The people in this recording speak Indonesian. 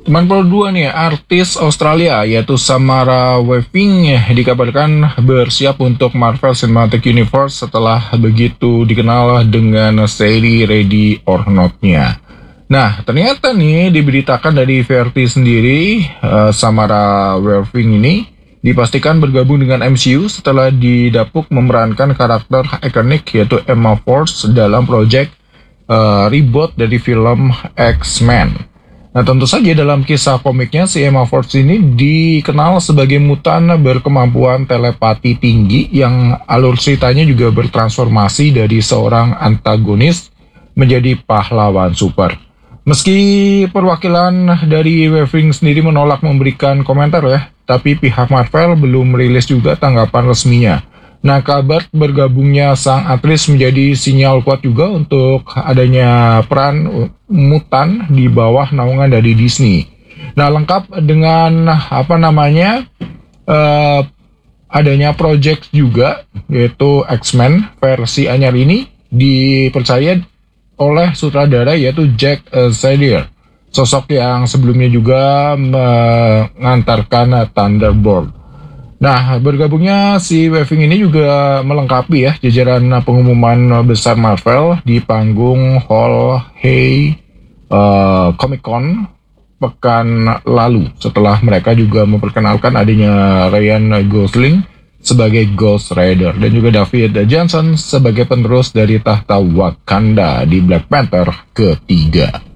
92 nih, artis Australia yaitu Samara Weaving dikabarkan bersiap untuk Marvel Cinematic Universe setelah begitu dikenal dengan seri Ready or Not-nya. Nah, ternyata nih diberitakan dari Verity sendiri, Samara Weaving ini dipastikan bergabung dengan MCU setelah didapuk memerankan karakter ikonik yaitu Emma Frost dalam proyek reboot dari film X-Men. Nah, tentu saja dalam kisah komiknya si Emma Frost ini dikenal sebagai mutan berkemampuan telepati tinggi yang alur ceritanya juga bertransformasi dari seorang antagonis menjadi pahlawan super. Meski perwakilan dari Weaving sendiri menolak memberikan komentar ya, tapi pihak Marvel belum merilis juga tanggapan resminya. Nah, kabar bergabungnya sang aktris menjadi sinyal kuat juga untuk adanya peran mutan di bawah naungan dari Disney. Nah, lengkap dengan eh, adanya project juga yaitu X-Men versi anyar ini dipercaya oleh sutradara yaitu Jack Snyder, sosok yang sebelumnya juga mengantarkan Thunderbolt. Nah, bergabungnya si Weaving ini juga melengkapi ya jajaran pengumuman besar Marvel di panggung Hall Hay Comic Con pekan lalu setelah mereka juga memperkenalkan adanya Ryan Gosling sebagai Ghost Rider dan juga David Johnson sebagai penerus dari tahta Wakanda di Black Panther ketiga.